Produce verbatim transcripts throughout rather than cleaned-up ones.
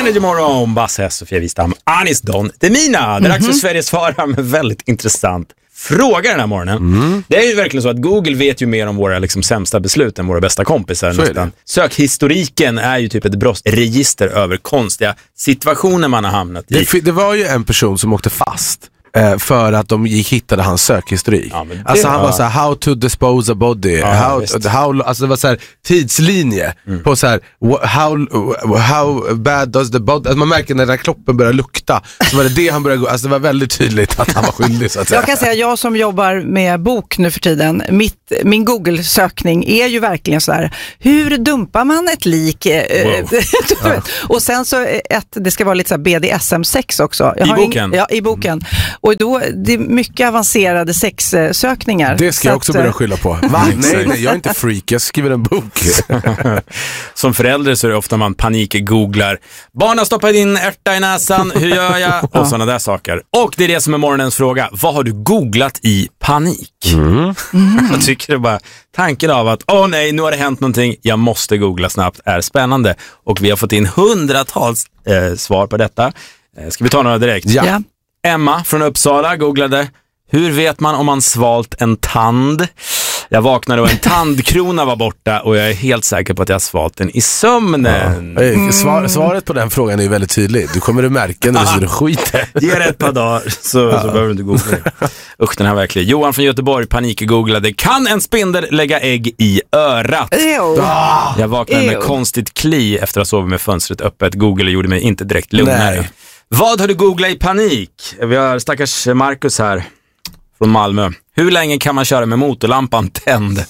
Energy Morgon, Basse, Sofia Wistam, Anis Don Demina. Det är dags för Sveriges svara med väldigt intressant fråga den här morgonen. Mm. Det är ju verkligen så att Google vet ju mer om våra liksom sämsta beslut än våra bästa kompisar. Nästan. Sökhistoriken är ju typ ett brottsregister över konstiga situationer man har hamnat i. Det, det var ju en person som åkte fast för att de gick hittade hans sökhistorik. Ja, alltså han var så här, how to dispose a body, ja, how, how, alltså det var så här tidslinje mm. på så här how, how bad does the body, alltså man märker när den här kroppen börjar lukta, så var det det han började gå, alltså det var väldigt tydligt att han var skyldig så att säga. Jag kan säga, jag som jobbar med bok nu för tiden, mitt, min Google-sökning är ju verkligen så här, hur dumpar man ett lik? Wow. ja. Och sen så ett, det ska vara lite så här B D S M sex också. Jag I boken? In, ja, i boken. Mm. Och då, det är mycket avancerade sexsökningar. Det ska jag också att, börja skylla på. Va? nej, nej, jag är inte freak, jag skriver en bok. Som förälder så är det ofta man panik-googlar. Barnen stoppar in ärta i näsan, hur gör jag? Och sådana där saker. Och det är det som är morgonens fråga. Vad har du googlat i panik? Mm. Mm. Jag tycker det bara, tanken av att, åh nej, nu har det hänt någonting, jag måste googla snabbt, är spännande. Och vi har fått in hundratals eh, svar på detta. Eh, ska vi ta några direkt? Ja. ja. Emma från Uppsala googlade: hur vet man om man svalt en tand? Jag vaknade och en tandkrona var borta och jag är helt säker på att jag har svalt den i sömnen. Ja. Mm. Svar, svaret på den frågan är ju väldigt tydligt. Du kommer att märka när du skiter. Ge det ett par dagar så, ja. så behöver du inte googla det. Usch, den här verkligen. Johan från Göteborg panik-googlade: kan en spindel lägga ägg i örat? Ah. Jag vaknade med konstigt kli efter att ha sovit med fönstret öppet. Google gjorde mig inte direkt lugnare. Nej. Vad har du googlat i panik? Vi har stackars Marcus här från Malmö. Hur länge kan man köra med motorlampan tänd?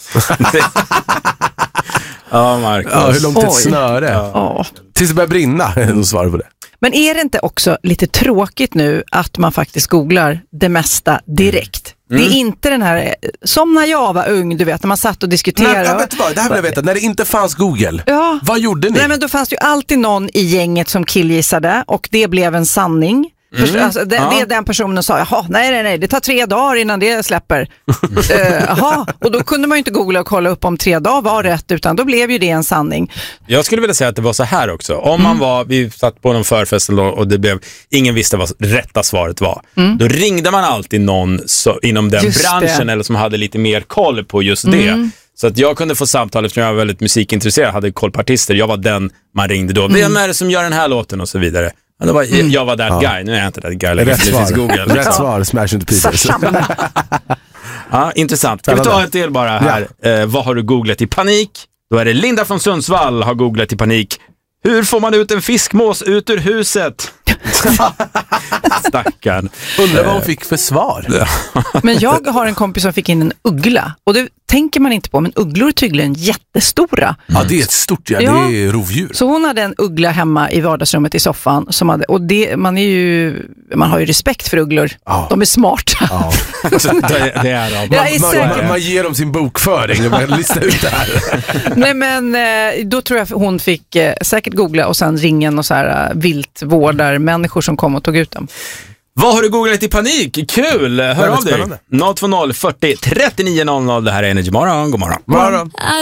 Ja, Marcus. Ja, hur långt ett snöre? Ja. Tills det börjar brinna, då svarar på det. Men är det inte också lite tråkigt nu att man faktiskt googlar det mesta direkt? Mm. Det är inte den här, som när jag var ung, du vet, när man satt och diskuterade. Nej, vet du vad, det här vill jag veta. När det inte fanns Google, ja. vad gjorde ni? Nej, men då fanns det ju alltid någon i gänget som killgissade och det blev en sanning. Mm. Alltså, det, ja. det är den personen sa, jaha, nej, nej, nej, det tar tre dagar innan det släpper. Jaha, uh, och då kunde man ju inte googla och kolla upp om tre dagar var rätt, utan då blev ju det en sanning. Jag skulle vilja säga att det var så här också. Om mm. man var, vi satt på någon förfest och det blev, ingen visste vad rätta svaret var. Mm. Då ringde man alltid någon så, inom den just branschen det. Eller som hade lite mer koll på just mm. det. Så att jag kunde få samtal eftersom jag var väldigt musikintresserad, hade koll på artister. Jag var den man ringde då. Mm. Vem är det som gör den här låten och så vidare. Ja, det var, mm. Jag var that ja. guy, nu är jag inte that guy. Rätt svar, Google. Rätt svar, Smash into Pieces. Ja, intressant. Ska vi ta ett till bara här. Ja. Eh, vad har du googlat i panik? Då är det Linda från Sundsvall har googlat i panik. Hur får man ut en fiskmås ut ur huset? Stackarn. Undrar vad hon fick för svar. Men jag har en kompis som fick in en uggla. Och det tänker man inte på, men ugglor är tydligen jättestora. Ja, det är ett stort, ja, ja. Det är rovdjur. Så hon hade en uggla hemma i vardagsrummet i soffan. Som hade, och det, man, är ju, man har ju respekt för ugglor. Ja. De är smarta. Ja. det, det är de. Man, är man, man, man ger dem sin bokföring och man listar ut det här. Nej, men då tror jag hon fick säkert googla och sen ringen och så här viltvårdar människor som kom och tog ut dem. Vad har du googlat i panik? Kul! Hör av dig. noll två noll fyrtio trettionio noll noll. Det här är Energy Morgon. God morgon. morgon.